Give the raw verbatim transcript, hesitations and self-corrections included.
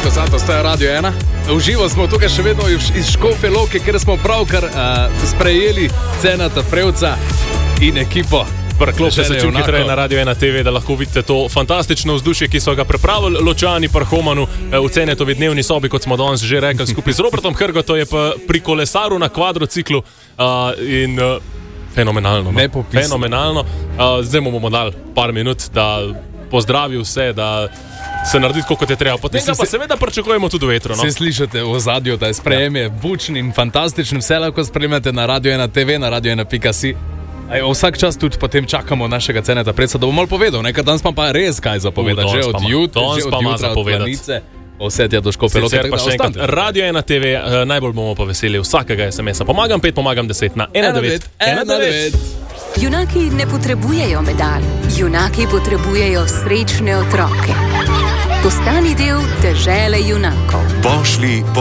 Marko Zato, to je Radio ena. Uživo smo tukaj še vedno iz Škofje Loke, ker smo pravkar uh, sprejeli Ceneta Prevca in ekipo. Prklopite se čim hitreje na Radio ena te ve, da lahko vidite to fantastično vzdušje, ki so ga pripravili Ločani pri Homanu v Cenetovi dnevni sobi, kot smo danes že rekli, skupaj z Robertom Hrgoto je pa pri kolesaru na kvadrociklu uh, in uh, fenomenalno. No? Fenomenalno. Uh, zdaj mu bomo dali par minut, da pozdravi vse, da se naredi tako, kot je treba. Potem pa se, seveda pričakujemo tudi vetro. No? Vse slišite v ozadju, da je sprejem je bučen in fantastičen. Vse lahko spremljate na Radio ena te ve, na radio ena pika si. Aj, vsak čas tudi potem čakamo našega Ceneta Prevca, da bo malo povedal. Nekaj danes pa pa res kaj zapovedati. Že od jutra, že od jutra, od planice. Vse tja do Škofje Loke. Radio ena te ve, uh, najbolj bomo pa veseli vsakega es em esa. Pomagam pet, pomagam deset na ena devet ena devet. Junaki ne potrebujejo medalj. Junaki potrebujejo srečne otroke. Postani del dežele junakov. Pošli